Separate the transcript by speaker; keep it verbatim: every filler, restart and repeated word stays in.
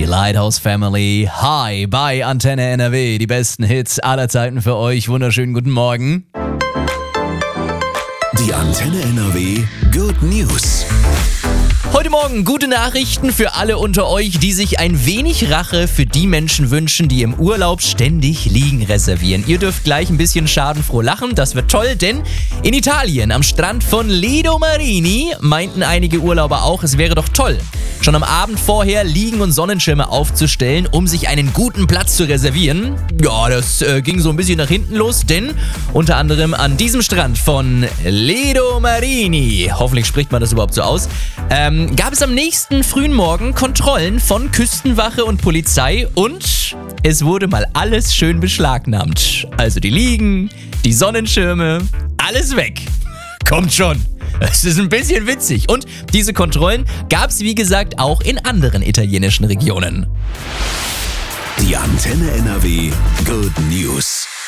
Speaker 1: Lighthouse Family. Hi bei Antenne N R W. Die besten Hits aller Zeiten für euch. Wunderschönen guten Morgen.
Speaker 2: Die Antenne N R W Good News.
Speaker 1: Heute Morgen gute Nachrichten für alle unter euch, die sich ein wenig Rache für die Menschen wünschen, die im Urlaub ständig Liegen reservieren. Ihr dürft gleich ein bisschen schadenfroh lachen, das wird toll, denn in Italien am Strand von Lido Marini meinten einige Urlauber auch, es wäre doch toll, schon am Abend vorher Liegen und Sonnenschirme aufzustellen, um sich einen guten Platz zu reservieren. Ja, das äh, ging so ein bisschen nach hinten los, denn unter anderem an diesem Strand von Lido Marini, hoffentlich spricht man das überhaupt so aus, ähm, gab es am nächsten frühen Morgen Kontrollen von Küstenwache und Polizei und es wurde mal alles schön beschlagnahmt. Also die Liegen, die Sonnenschirme, alles weg. Kommt schon. Es ist ein bisschen witzig. Und diese Kontrollen gab es, wie gesagt, auch in anderen italienischen Regionen.
Speaker 2: Die Antenne N R W Good News.